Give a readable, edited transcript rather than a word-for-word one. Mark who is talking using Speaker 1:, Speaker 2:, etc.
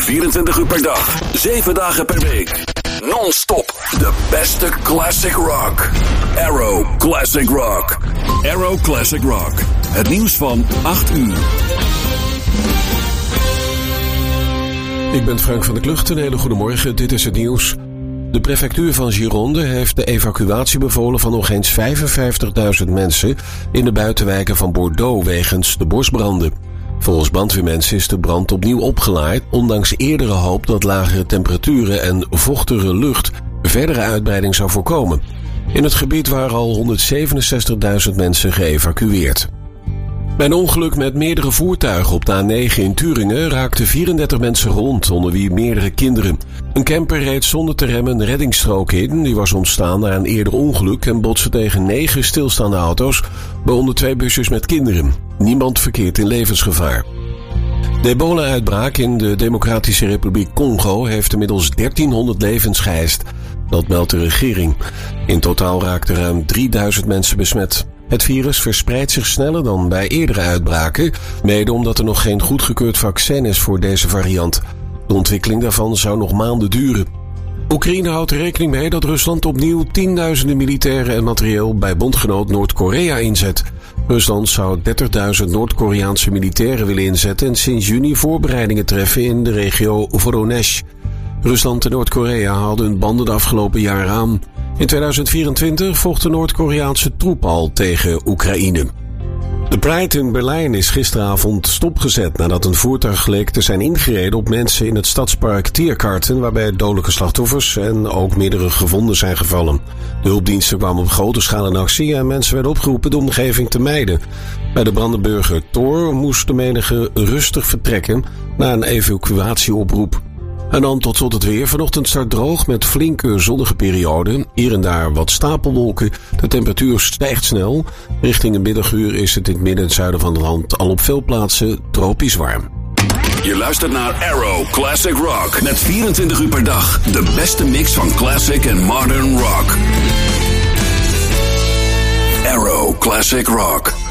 Speaker 1: 24 uur per dag, 7 dagen per week. Non-stop, de beste classic rock. Arrow Classic Rock. Arrow Classic Rock. Het nieuws van 8 uur.
Speaker 2: Ik ben Frank van der Klucht. Een hele goede morgen. Dit is het nieuws. De prefectuur van Gironde heeft de evacuatie bevolen van nog eens 55.000 mensen in de buitenwijken van Bordeaux wegens de bosbranden. Volgens brandweermensen is de brand opnieuw opgelaaid, ondanks eerdere hoop dat lagere temperaturen en vochtige lucht verdere uitbreiding zou voorkomen. In het gebied waren al 167.000 mensen geëvacueerd. Bij een ongeluk met meerdere voertuigen op de A9 in Turingen raakten 34 mensen gewond, onder wie meerdere kinderen. Een camper reed zonder te remmen een reddingsstrook in. Die was ontstaan na een eerder ongeluk en botste tegen 9 stilstaande auto's, waaronder 2 busjes met kinderen. Niemand verkeert in levensgevaar. De ebola-uitbraak in de Democratische Republiek Congo heeft inmiddels 1300 levens geëist. Dat meldt de regering. In totaal raakten ruim 3000 mensen besmet. Het virus verspreidt zich sneller dan bij eerdere uitbraken, mede omdat er nog geen goedgekeurd vaccin is voor deze variant. De ontwikkeling daarvan zou nog maanden duren. Oekraïne houdt er rekening mee dat Rusland opnieuw tienduizenden militairen en materieel bij bondgenoot Noord-Korea inzet. Rusland zou 30.000 Noord-Koreaanse militairen willen inzetten en sinds juni voorbereidingen treffen in de regio Voronezh. Rusland en Noord-Korea haalden hun banden de afgelopen jaar aan. In 2024 vocht de Noord-Koreaanse troep al tegen Oekraïne. De Pride in Berlijn is gisteravond stopgezet nadat een voertuig leek te zijn ingereden op mensen in het stadspark Tiergarten, waarbij dodelijke slachtoffers en ook meerdere gewonden zijn gevallen. De hulpdiensten kwamen op grote schaal in actie en mensen werden opgeroepen de omgeving te mijden. Bij de Brandenburger Tor moest de menigte rustig vertrekken na een evacuatieoproep. En dan tot slot het weer. Vanochtend start droog met flinke zonnige perioden. Hier en daar wat stapelwolken. De temperatuur stijgt snel. Richting een middaguur is het in het midden en zuiden van het land al op veel plaatsen tropisch warm.
Speaker 1: Je luistert naar Arrow Classic Rock. Met 24 uur per dag de beste mix van classic en modern rock. Arrow Classic Rock.